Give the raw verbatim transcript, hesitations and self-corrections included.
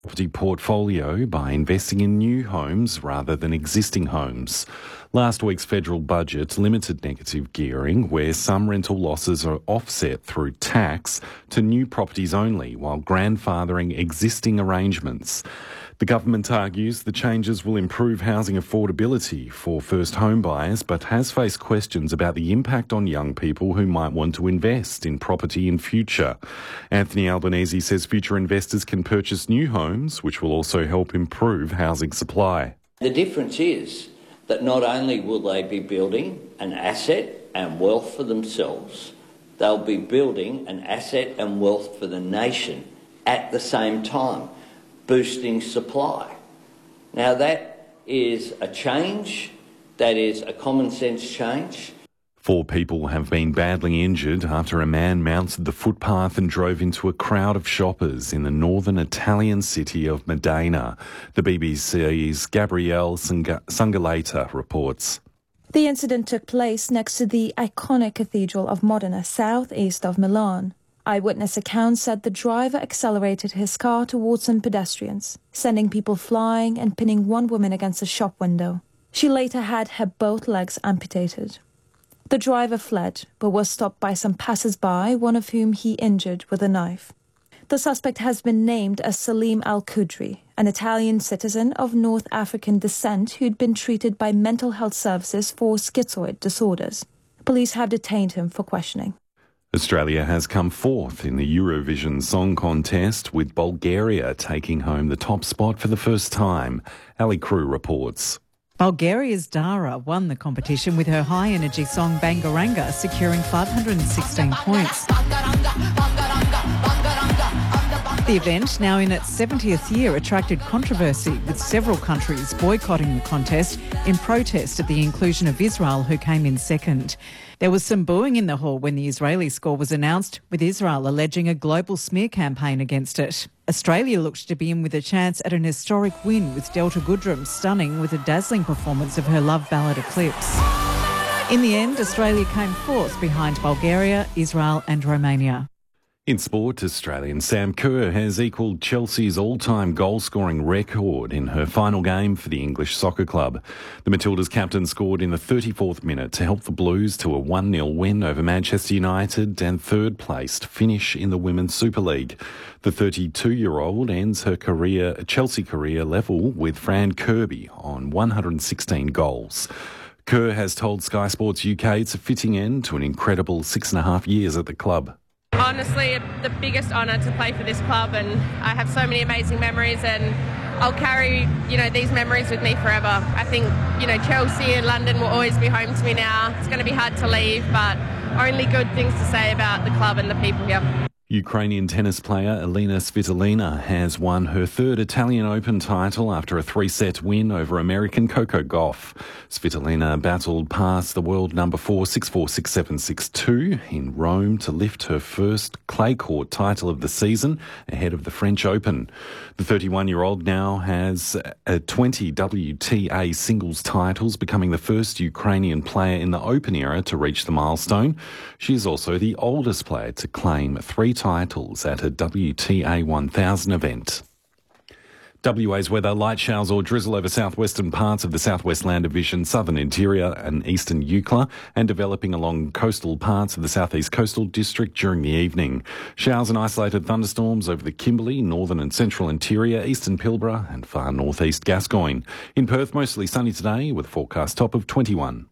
property portfolio by investing in new homes rather than existing homes. Last week's federal budget limited negative gearing, where some rental losses are offset through tax, to new properties only, while grandfathering existing arrangements. The government argues the changes will improve housing affordability for first home buyers, but has faced questions about the impact on young people who might want to invest in property in future. Anthony Albanese says future investors can purchase new homes, which will also help improve housing supply. The difference is that not only will they be building an asset and wealth for themselves, they'll be building an asset and wealth for the nation at the same time, boosting supply. Now that is a change, that is a common sense change. Four people have been badly injured after a man mounted the footpath and drove into a crowd of shoppers in the northern Italian city of Modena. The B B C's Gabrielle Sungaleta reports. The incident took place next to the iconic Cathedral of Modena, southeast of Milan. Eyewitness accounts said the driver accelerated his car towards some pedestrians, sending people flying and pinning one woman against a shop window. She later had her both legs amputated. The driver fled, but was stopped by some passers-by, one of whom he injured with a knife. The suspect has been named as Salim Al-Qudri, an Italian citizen of North African descent who'd been treated by mental health services for schizoid disorders. Police have detained him for questioning. Australia has come fourth in the Eurovision Song Contest, with Bulgaria taking home the top spot for the first time. Ali Crew reports. Bulgaria's Dara won the competition with her high-energy song Bangaranga, securing five hundred sixteen points. The event, now in its seventieth year, attracted controversy, with several countries boycotting the contest in protest at the inclusion of Israel, who came in second. There was some booing in the hall when the Israeli score was announced, with Israel alleging a global smear campaign against it. Australia looked to be in with a chance at an historic win, with Delta Goodrem stunning with a dazzling performance of her love ballad Eclipse. In the end, Australia came fourth behind Bulgaria, Israel and Romania. In sport, Australian Sam Kerr has equalled Chelsea's all-time goal-scoring record in her final game for the English Soccer Club. The Matildas captain scored in the thirty-fourth minute to help the Blues to a one nil win over Manchester United and third-placed finish in the Women's Super League. The thirty-two-year-old ends her career, Chelsea career level with Fran Kirby on one hundred sixteen goals. Kerr has told Sky Sports U K it's a fitting end to an incredible six and a half years at the club. Honestly, the biggest honour to play for this club, and I have so many amazing memories, and I'll carry, you know, these memories with me forever. I think, you know, Chelsea and London will always be home to me now. It's going to be hard to leave, but only good things to say about the club and the people here. Ukrainian tennis player Elina Svitolina has won her third Italian Open title after a three-set win over American Coco Gauff. Svitolina battled past the world number four six four, six seven, six two in Rome to lift her first clay court title of the season ahead of the French Open. The thirty-one-year-old now has uh, twenty W T A singles titles, becoming the first Ukrainian player in the Open era to reach the milestone. She is also the oldest player to claim three titles at a W T A one thousand event. W A's weather: light showers or drizzle over southwestern parts of the Southwest Land Division, southern interior and eastern Eucla, and developing along coastal parts of the southeast coastal district during the evening. Showers and isolated thunderstorms over the Kimberley, northern and central interior, eastern Pilbara and far northeast Gascoyne. In Perth, mostly sunny today with a forecast top of twenty-one.